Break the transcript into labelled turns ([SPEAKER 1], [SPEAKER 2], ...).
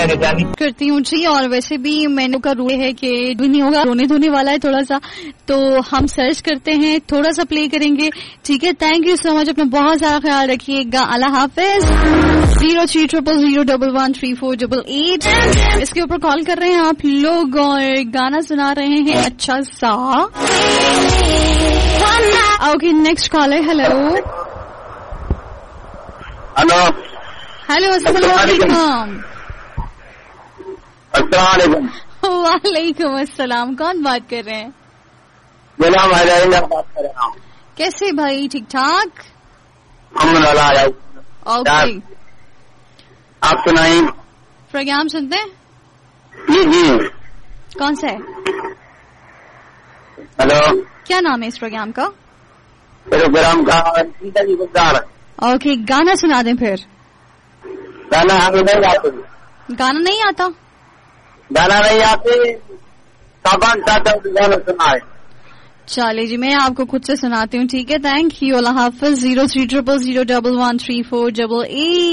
[SPEAKER 1] है जानी
[SPEAKER 2] करती हूँ जी। और वैसे भी मेनू का रूल है कि भी नहीं होगा, रोने धोने वाला है थोड़ा सा, तो हम सर्च करते हैं, थोड़ा सा प्ले करेंगे। ठीक है, थैंक यू सो मच, अपना बहुत सारा ख्याल रखिएगा। अल्लाह हाफिज। 0300013488 इसके ऊपर कॉल कर रहे हैं आप लोग और गाना सुना रहे हैं अच्छा सा। ओके, नेक्स्ट कॉल है। हेलो
[SPEAKER 1] हेलो
[SPEAKER 2] हेलो, अस्सलाम वालेकुम। वालेकुम अस्सलाम, कौन बात कर रहे हैं?
[SPEAKER 1] मेरा बात कर रहा हूँ।
[SPEAKER 2] कैसे भाई, ठीक ठाक? ओके,
[SPEAKER 1] आप सुनाई
[SPEAKER 2] प्रोग्राम सुनते हैं?
[SPEAKER 1] जी।
[SPEAKER 2] कौन सा है?
[SPEAKER 1] हेलो,
[SPEAKER 2] क्या नाम है इस प्रोग्राम का?
[SPEAKER 1] प्रोग्राम का जिंदगी गुजार।
[SPEAKER 2] ओके, गाना सुना दें फिर।
[SPEAKER 1] गाना हमें नहीं आते।
[SPEAKER 2] गाना नहीं आता?
[SPEAKER 1] गाना नहीं आते, साबान चाहता गाना सुनाए।
[SPEAKER 2] चलिए जी, मैं आपको खुद से सुनाती हूँ। ठीक है, थैंक यू, अल्लाह हाफिज। 0300013488